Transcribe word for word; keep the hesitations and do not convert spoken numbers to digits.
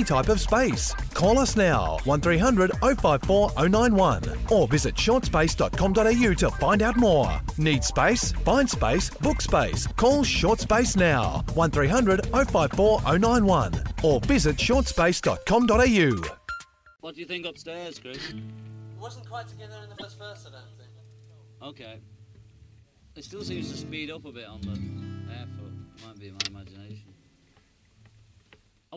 type of space. Call us now, one three hundred oh five four oh nine one, or visit short space dot com dot a u to find out more. Need space? Find space, book space. Call Short Space now, one three hundred oh five four oh nine one, or visit short space dot com dot a u. What do you think upstairs, Chris? It wasn't quite together in the first verse, I don't think. Okay. It still seems to speed up a bit on the airfoot. Might be my imagination.